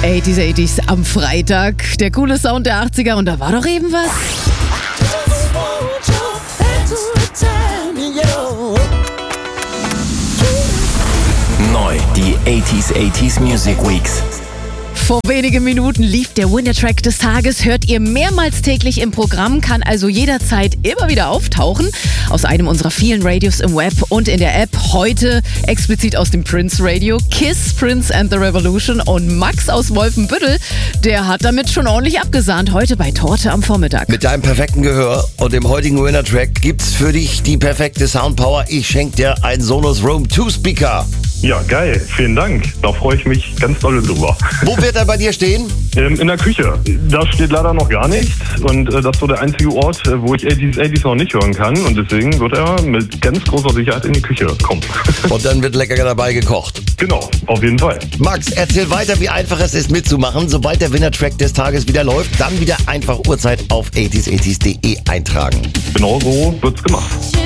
80s am Freitag. Der coole Sound der 80er und da war doch eben was. Neu, die 80s Music Weeks. Vor wenigen Minuten lief der Winner-Track des Tages, hört ihr mehrmals täglich im Programm, kann also jederzeit immer wieder auftauchen. Aus einem unserer vielen Radios im Web und in der App. Heute explizit aus dem Prince Radio, Kiss, Prince and the Revolution und Max aus Wolfenbüttel, der hat damit schon ordentlich abgesahnt, heute bei Torte am Vormittag. Mit deinem perfekten Gehör und dem heutigen Winner-Track gibt's für dich die perfekte Soundpower. Ich schenke dir einen Sonos Roam 2 Speaker. Ja, geil. Vielen Dank. Da freue ich mich ganz doll drüber. Wo wird er bei dir stehen? In der Küche. Da steht leider noch gar nichts. Und das ist so der einzige Ort, wo ich 80s noch nicht hören kann. Und deswegen wird er mit ganz großer Sicherheit in die Küche kommen. Und dann wird lecker dabei gekocht. Genau, auf jeden Fall. Max, erzähl weiter, wie einfach es ist mitzumachen. Sobald der Winner-Track des Tages wieder läuft, dann wieder einfach Uhrzeit auf 80s80s.de eintragen. Genau so wird's gemacht.